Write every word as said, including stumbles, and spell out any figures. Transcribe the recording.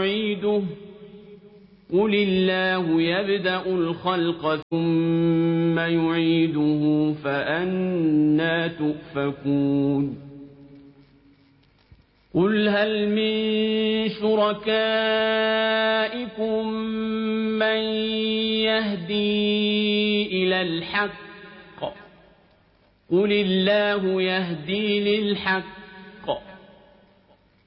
يعيده قل الله يبدأ الخلق ثم يعيده فأنى تؤفكون قل هل من شركائكم من يهدي إلى الحق قل الله يهدي للحق